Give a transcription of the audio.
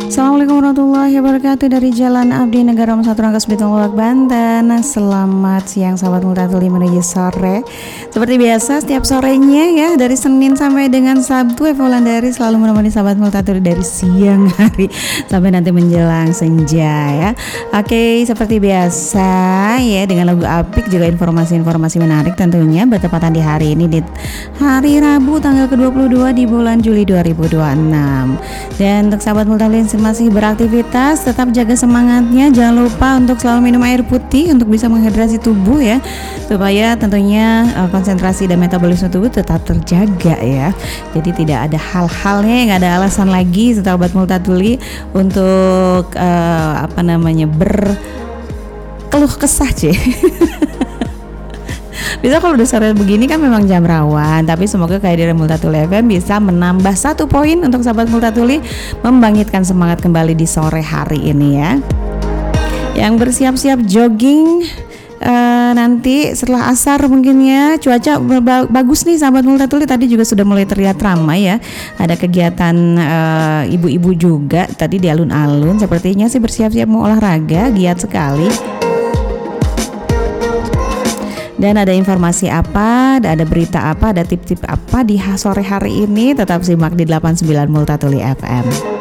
Assalamualaikum warahmatullahi wabarakatuh. Dari Jalan Abdi Negara 1 Rangkas Bitung Lebak, Banten. Selamat siang sahabat Multatuli menuju sore. Seperti biasa setiap sorenya ya, dari Senin sampai dengan Sabtu, Eva Wulandari selalu menemani sahabat Multatuli dari siang hari sampai nanti menjelang senja ya. Oke, seperti biasa ya, dengan lagu apik juga informasi-informasi menarik tentunya, bertepatan di hari ini di hari Rabu tanggal ke-22 di bulan Juli 2026. Dan untuk sahabat Multatuli masih beraktivitas, tetap jaga semangatnya. Jangan lupa untuk selalu minum air putih untuk bisa menghidrasi tubuh ya, supaya tentunya konsentrasi dan metabolisme tubuh tetap terjaga ya. Jadi tidak ada hal-halnya yang ada alasan lagi sahabat Multatuli untuk berkeluh kesah Bisa kalau udah sore begini kan memang jam rawan, tapi semoga kehadiran Multatuli FM bisa menambah 1 poin untuk sahabat Multatuli, membangkitkan semangat kembali di sore hari ini ya. Yang bersiap-siap jogging nanti setelah asar mungkin ya, cuaca bagus nih sahabat Multatuli, tadi juga sudah mulai terlihat ramai ya. Ada kegiatan ibu-ibu juga tadi di alun-alun, sepertinya sih bersiap-siap mau olahraga, giat sekali. Dan ada informasi apa, ada berita apa, ada tip-tip apa di sore hari ini, tetap simak di 89 Multatuli FM.